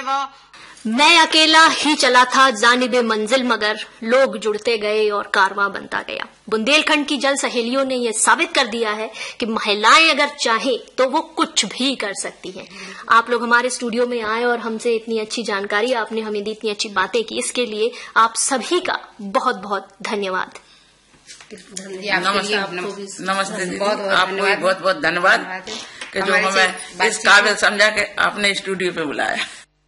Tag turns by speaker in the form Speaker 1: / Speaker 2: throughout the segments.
Speaker 1: सेवा।
Speaker 2: मैं अकेला ही चला था जानिबे मंजिल, मगर लोग जुड़ते गए और कारवां बनता गया। बुंदेलखंड की जल सहेलियों ने यह साबित कर दिया है कि महिलाएं अगर चाहें तो वो कुछ भी कर सकती हैं। आप लोग हमारे स्टूडियो में आए और हमसे इतनी अच्छी जानकारी आपने हमें दी, इतनी अच्छी बातें की, इसके लिए आप सभी का बहुत बहुत धन्यवाद।
Speaker 3: नमस्ते दीदी, आपको बहुत बहुत धन्यवाद कि जो हमें इस काबिल समझा के आपने स्टूडियो पे बुलाया।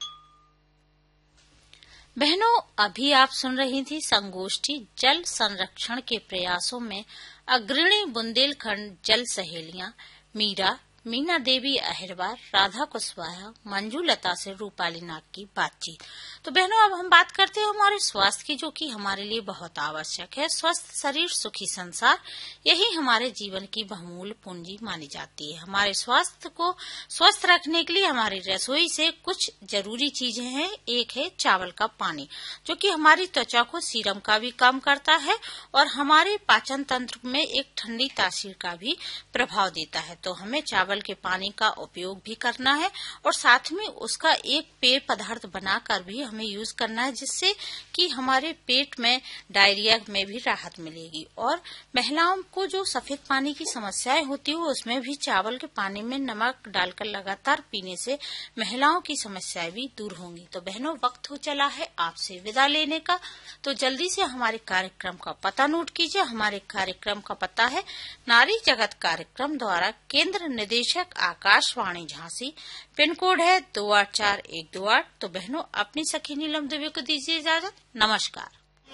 Speaker 4: बहनों, अभी आप सुन रही थी संगोष्ठी जल संरक्षण के प्रयासों में अग्रणी बुंदेलखंड जल सहेलियां मीना देवी अहिरवार, राधा कुशवाहा, मंजू लता से रूपाली नाग की बातचीत। तो बहनों, अब हम बात करते हैं हमारे स्वास्थ्य की, जो कि हमारे लिए बहुत आवश्यक है। स्वस्थ शरीर सुखी संसार, यही हमारे जीवन की बहुमूल्य पूंजी मानी जाती है। हमारे स्वास्थ्य को स्वस्थ रखने के लिए हमारी रसोई से कुछ जरूरी चीजें हैं। एक है चावल का पानी, जो कि हमारी त्वचा को सीरम का भी काम करता है और हमारे पाचन तंत्र में एक ठंडी तासीर का भी प्रभाव देता है। तो हमें चावल के पानी का उपयोग भी करना है और साथ में उसका एक पेय पदार्थ बनाकर भी हमें यूज करना है, जिससे कि हमारे पेट में डायरिया में भी राहत मिलेगी। और महिलाओं को जो सफेद पानी की समस्याएं होती है, उसमें भी चावल के पानी में नमक डालकर लगातार पीने से महिलाओं की समस्याएं भी दूर होंगी। तो बहनों, वक्त हो चला है आपसे विदा लेने का, तो जल्दी से हमारे कार्यक्रम का पता नोट कीजिए। हमारे कार्यक्रम का पता है नारी जगत कार्यक्रम द्वारा केंद्र निदेशक आकाशवाणी झांसी, पिन कोड है 284-128। तो बहनों, अपनी सखी नीलम देवी को दीजिए इजाजत। नमस्कार।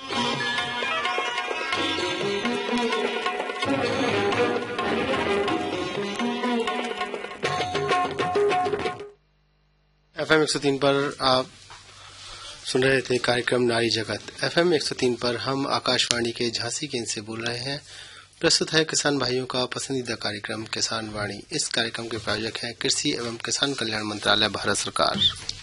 Speaker 5: FM 103 पर आप सुन रहे थे कार्यक्रम नारी जगत। FM 103 पर हम आकाशवाणी के झांसी केंद्र से बोल रहे हैं। प्रस्तुत है किसान भाइयों का पसंदीदा कार्यक्रम किसान वाणी। इस कार्यक्रम के प्रायोजक हैं कृषि एवं किसान कल्याण मंत्रालय, भारत सरकार।